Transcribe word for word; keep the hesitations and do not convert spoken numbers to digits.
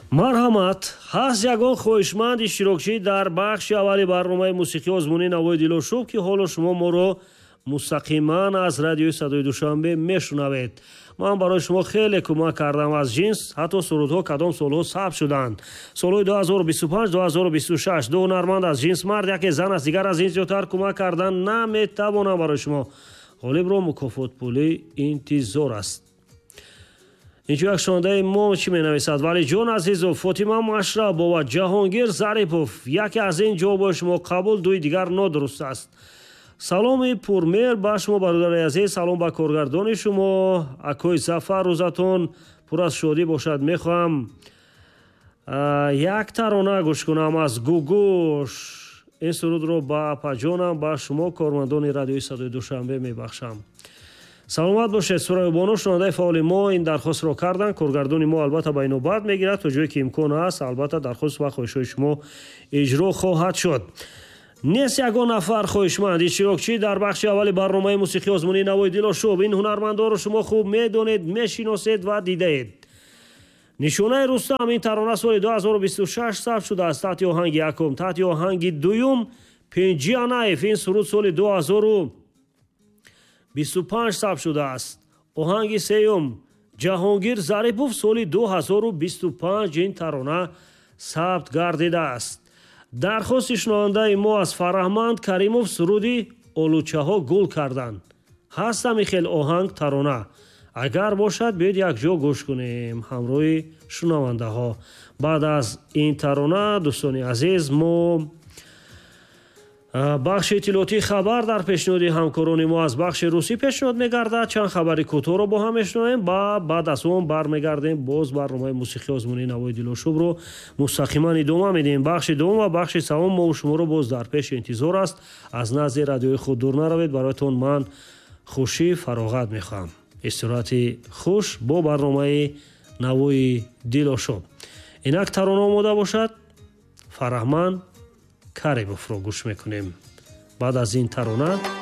марҳамат, ҳаст ягон хоҳишманд иштирокчӣ дар бахши аввали барномаи мусиқии озмунии навои дилошуб ки ҳоло шумо моро мустақиман аз радиои садои душанбе мешунавед. ман барои шумо хеле кӯмак кардам аз ҷинс ҳатто сурудҳо кадом солҳо сабт шуданд. солҳои ду ҳазору бисту панҷ ду ҳазору бисту шаш ду ҳунарманд аз ҷинс мард яке зан аст, дигар аз ин зиёдтар кӯмак кардан наметавонам барои шумо. ғолибро мукофотпулӣ интизор аст. инчо як шондаи мо чӣ менависад? валиҷон азизов, фотима машрабова, ҷаҳонгир зарипов, яке аз ин ҷавобҳои шумо қабул, дуи дигар нодуруст аст. саломи пурмер ба шумо бародари азиз, салом ба коргардони шумо. акои зафар рӯзатон пур аз шодӣ бошад. мехоҳам як тарона гӯш кунам аз гугуш. ин сурудро ба апаҷонам, ба шумо кормандони радиои садои душанбе мебахшам. саломат бошед. сурайбону шунавандаи фаъоли мо ин дархостро карданд. коргардони мо албатта ба инобат мегирад, то ҷое ки имкон аст албатта дархост ва хоҳишҳои шумо иҷро хоҳад шуд. нест ягон нафар хоҳишманд иштирокчӣ дар бахши аввали барномаи мусиқии озмунии навои дилошуб. ин ҳунармандонро шумо хуб медонед, мешиносед ва дидаед. нишонаи рустам, ин тарона соли ду ҳазору бисту шаш сабт шудааст. таҳти оҳанги якум, таҳти оҳанги дуюм пинҷианаев. ин суруд соли ду ҳазору бисту панҷ сабт шудааст. оҳанги сеюм ҷаҳонгир зарипов соли ду ҳазору бисту панҷ. ин тарона сабт гардидааст. дархости шунавандаи мо аз Фараҳманд Каримов суруди олучаҳо гул карданд. ҳастами хел оҳанг тарона. агар бошад биёед якҷо гӯш кунем ҳамроҳи шунавандаҳо. баъд аз ин тарона дӯстони азиз, мо бахши иттилоотии хабар дар пешниҳоди ҳамкорони мо аз бахши русӣ пешниҳод мегардад. чанд хабари кӯтоҳро бо ҳам мешунавем. ба баъд аз он бармегардем, боз барномаи мусиқии озмунии навои дилошубро мустақиман идома медиҳем. бахши дуввум ва бахши саввум мову шуморо боз дар пеши интизор аст. аз назди радиои худ дур наравед. бароятон ман хушӣ фароғат мехоҳам. истироҳати хуш бо барномаи навои дилошуб. инак тарона омода бошад. Фараҳманд Каримовро гӯш мекунем. баъд аз ин тарона